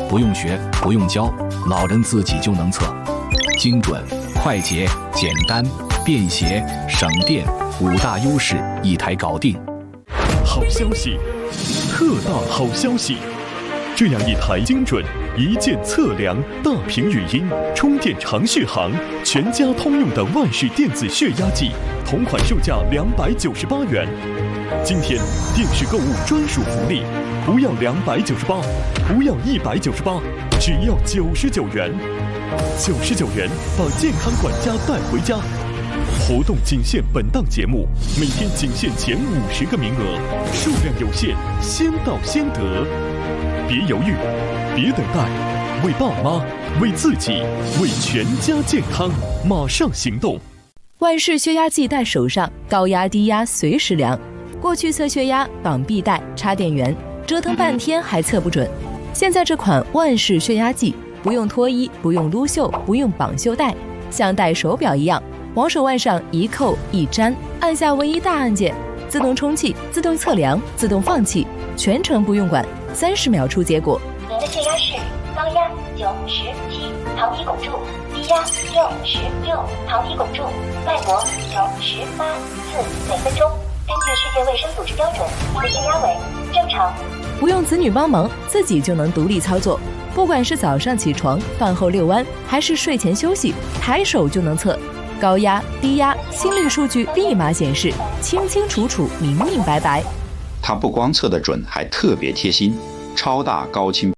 不用学，不用教，老人自己就能测。精准、快捷、简单、便携、省电，5大优势一台搞定。 好消息，特大好消息！这样一台精准、一键测量、大屏语音、充电长续航、全家通用的万氏电子血压计，同款售价298元。今天电视购物专属福利，不要298，不要198，只要99元。99元把健康管家带回家。活动仅限本档节目，每天仅限前50个名额，数量有限，先到先得。别犹豫，别等待，为爸妈，为自己，为全家健康，马上行动！ 万氏血压计戴手上，高压低压随时量。过去测血压绑臂带、插电源，折腾半天还测不准。现在这款万氏血压计，不用脱衣，不用撸袖，不用绑袖带，像戴手表一样，往手腕上一扣一粘，按下唯一大按键，自动充气、自动测量、自动放气，全程不用管，30秒出结果。 您的血压是高压97，糖衣汞柱；低压66，糖衣汞柱；脉搏98次每分钟。根据世界卫生组织标准，您的血压为正常。 不用子女帮忙，自己就能独立操作。不管是早上起床、饭后遛弯，还是睡前休息，抬手就能测。高压、低压、心率数据立马显示，清清楚楚、明明白白。 它不光测得准，还特别贴心，超大高清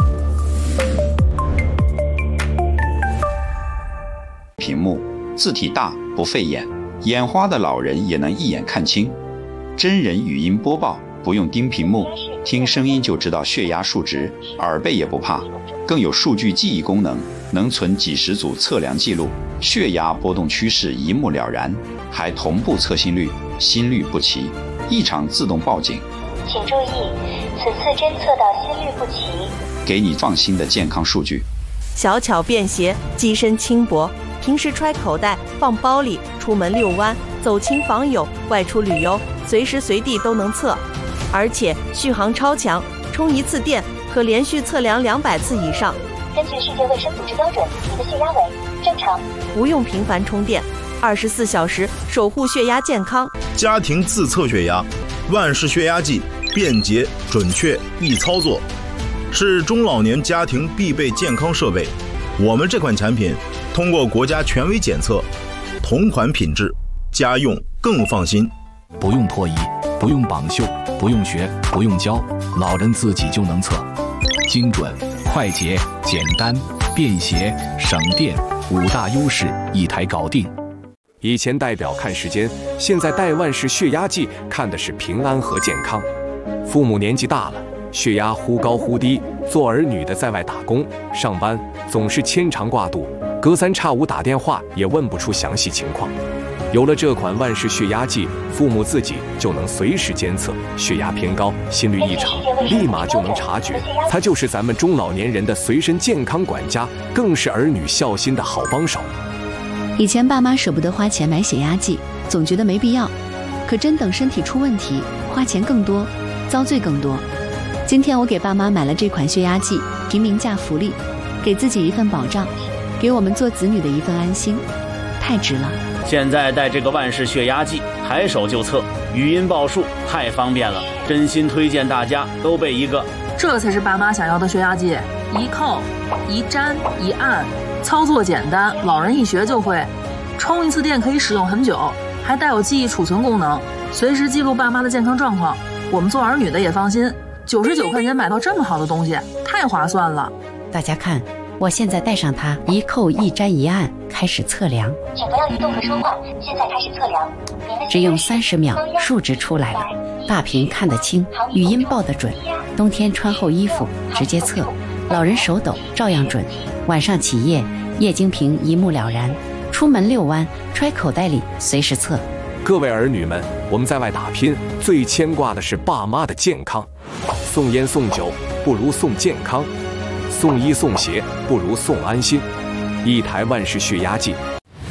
屏幕，字体大不费眼，眼花的老人也能一眼看清。真人语音播报，不用盯屏幕，听声音就知道血压数值，耳背也不怕。更有数据记忆功能，能存几十组测量记录，血压波动趋势一目了然，还同步测心率，心率不齐，异常自动报警。 请注意，此次侦测到心率不齐， 给你放心的健康数据。 小巧便携，机身轻薄，平时揣口袋、放包里，出门遛弯、走亲访友、外出旅游，随时随地都能测。而且续航超强，充一次电可连续测量200次以上。 根据世界卫生组织标准，您的血压为正常。 不用频繁充电，24小时守护血压健康。 家庭自测血压，万氏血压计，便捷、准确、易操作，是中老年家庭必备健康设备。我们这款产品通过国家权威检测，同款品质，家用更放心。 不用脱衣，不用绑袖，不用学，不用教，老人自己就能测。精准、快捷、简单、便携、省电，5大优势一台搞定。 以前戴表看时间，现在戴万氏血压计看的是平安和健康。父母年纪大了，血压忽高忽低，做儿女的在外打工上班，总是牵肠挂肚，隔3差5打电话也问不出详细情况。有了这款万氏血压计，父母自己就能随时监测血压偏高、心率异常，立马就能察觉。它就是咱们中老年人的随身健康管家，更是儿女孝心的好帮手。 以前爸妈舍不得花钱买血压计，总觉得没必要，可真等身体出问题，花钱更多，遭罪更多。今天我给爸妈买了这款血压计，平民价福利，给自己一份保障，给我们做子女的一份安心，太值了。 现在带这个万氏血压计，抬手就测，语音报数，太方便了，真心推荐大家都备一个。 这才是爸妈想要的血压计，一扣、一粘、一按，操作简单，老人一学就会。充一次电可以使用很久，还带有记忆储存功能，随时记录爸妈的健康状况。我们做儿女的也放心，99块钱买到这么好的东西，太划算了。 大家看，我现在带上它，一扣一粘一按，开始测量。 请不要移动和说话，现在开始测量。 只用30秒，数值出来了，大屏看得清，语音报得准。冬天穿厚衣服直接测，老人手抖照样准。晚上起夜，液晶屏一目了然。出门遛弯，揣口袋里随时测。 各位儿女们，我们在外打拼，最牵挂的是爸妈的健康。送烟送酒不如送健康，送衣送鞋不如送安心。一台万氏血压计，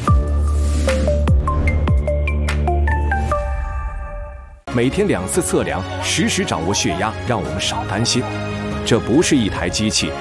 每天2次测量，实时掌握血压，让我们少担心。这不是一台机器，